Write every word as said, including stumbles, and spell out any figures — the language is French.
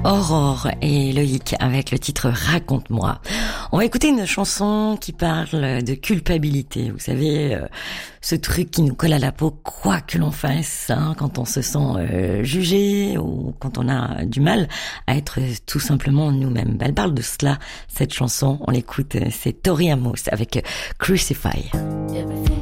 Aurore et Loïc avec le titre Raconte-moi. On va écouter une chanson qui parle de culpabilité. Vous savez, euh, ce truc qui nous colle à la peau quoi que l'on fasse, hein, quand on se sent euh, jugé ou quand on a du mal à être tout simplement nous-mêmes. Elle parle de cela, cette chanson. On l'écoute, c'est Tori Amos avec Crucify. Everything